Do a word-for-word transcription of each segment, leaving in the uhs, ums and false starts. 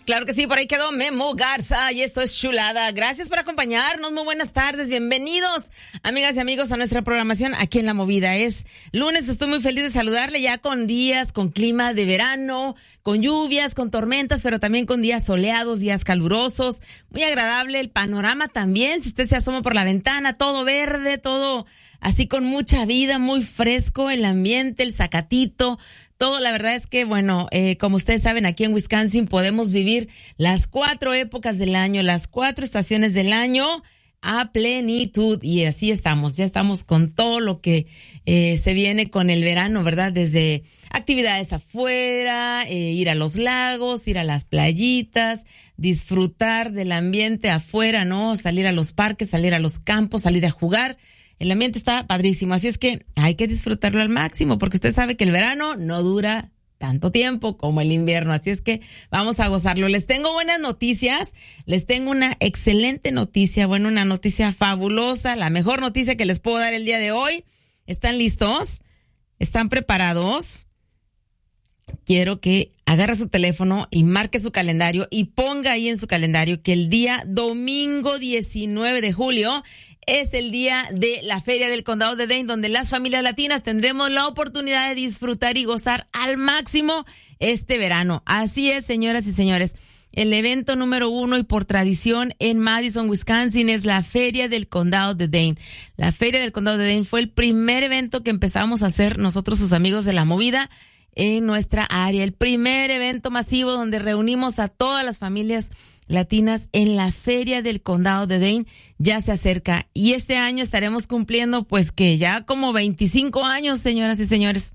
Claro que sí, por ahí quedó Memo Garza y esto es Chulada. Gracias por acompañarnos, muy buenas tardes, bienvenidos amigas y amigos a nuestra programación aquí en La Movida. Es lunes, estoy muy feliz de saludarle ya con días, con clima de verano, con lluvias, con tormentas, pero también con días soleados, días calurosos, muy agradable el panorama también, si usted se asoma por la ventana, todo verde, todo así con mucha vida, muy fresco el ambiente, el zacatito, todo. La verdad es que, bueno, eh, como ustedes saben, aquí en Wisconsin podemos vivir las cuatro épocas del año, las cuatro estaciones del año a plenitud. Y así estamos, ya estamos con todo lo que eh, se viene con el verano, ¿verdad? Desde actividades afuera, eh, ir a los lagos, ir a las playitas, disfrutar del ambiente afuera, ¿no? Salir a los parques, salir a los campos, salir a jugar. El ambiente está padrísimo, así es que hay que disfrutarlo al máximo, porque usted sabe que el verano no dura tanto tiempo como el invierno, así es que vamos a gozarlo. Les tengo buenas noticias, les tengo una excelente noticia, bueno, una noticia fabulosa, la mejor noticia que les puedo dar el día de hoy. ¿Están listos? ¿Están preparados? Quiero que agarre su teléfono y marque su calendario y ponga ahí en su calendario que el día domingo diecinueve de julio es el día de la Feria del Condado de Dane, donde las familias latinas tendremos la oportunidad de disfrutar y gozar al máximo este verano. Así es, señoras y señores. El evento número uno y por tradición en Madison, Wisconsin, es la Feria del Condado de Dane. La Feria del Condado de Dane fue el primer evento que empezamos a hacer nosotros, sus amigos de La Movida, en nuestra área. El primer evento masivo donde reunimos a todas las familias latinas en la Feria del Condado de Dane ya se acerca. Y este año estaremos cumpliendo, pues que ya como veinticinco años, señoras y señores.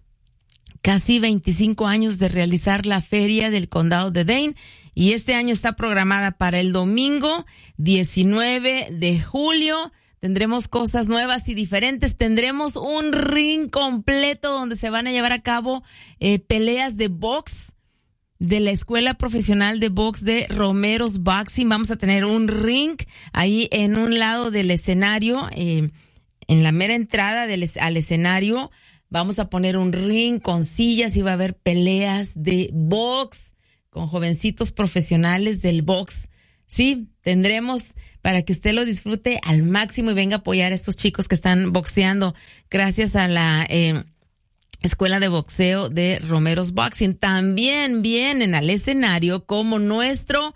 Casi veinticinco años de realizar la Feria del Condado de Dane. Y este año está programada para el domingo diecinueve de julio. Tendremos cosas nuevas y diferentes. Tendremos un ring completo donde se van a llevar a cabo eh, peleas de box de la Escuela Profesional de Box de Romero's Boxing. Vamos a tener un ring ahí en un lado del escenario, eh, en la mera entrada del, al escenario. Vamos a poner un ring con sillas y va a haber peleas de box con jovencitos profesionales del box. Sí, tendremos para que usted lo disfrute al máximo y venga a apoyar a estos chicos que están boxeando gracias a la eh, Escuela de Boxeo de Romero's Boxing. También vienen al escenario como nuestro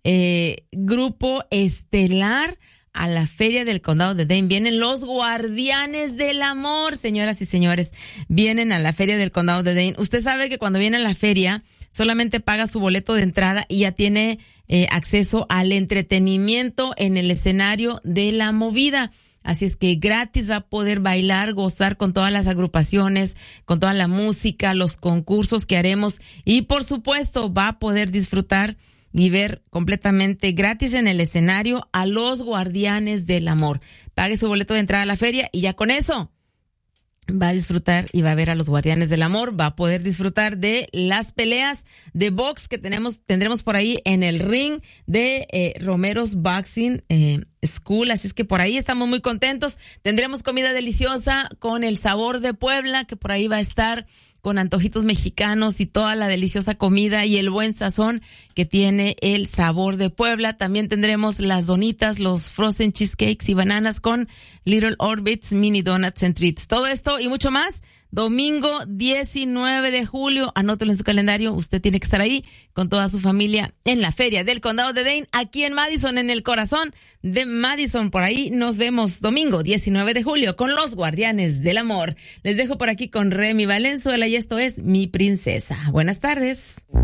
eh, grupo estelar a la Feria del Condado de Dane. Vienen los Guardianes del Amor, señoras y señores. Vienen a la Feria del Condado de Dane. Usted sabe que cuando viene a la feria solamente paga su boleto de entrada y ya tiene eh, acceso al entretenimiento en el escenario de La Movida. Así es que gratis va a poder bailar, gozar con todas las agrupaciones, con toda la música, los concursos que haremos y por supuesto va a poder disfrutar y ver completamente gratis en el escenario a los Guardianes del Amor. Pague su boleto de entrada a la feria y ya con eso va a disfrutar y va a ver a los Guardianes del Amor, va a poder disfrutar de las peleas de box que tenemos, tendremos por ahí en el ring de eh, Romero's Boxing eh, School, así es que por ahí estamos muy contentos. Tendremos comida deliciosa con el sabor de Puebla, que por ahí va a estar con antojitos mexicanos y toda la deliciosa comida y el buen sazón que tiene el sabor de Puebla. También tendremos las donitas, los frozen cheesecakes y bananas con Little Orbits, mini donuts and treats. Todo esto y mucho más, domingo diecinueve de julio. Anótelo en su calendario, usted tiene que estar ahí con toda su familia en la Feria del Condado de Dane, aquí en Madison, en el corazón de Madison. Por ahí nos vemos domingo diecinueve de julio con los Guardianes del Amor. Les dejo por aquí con Remy Valenzuela y esto es Mi Princesa. Buenas tardes.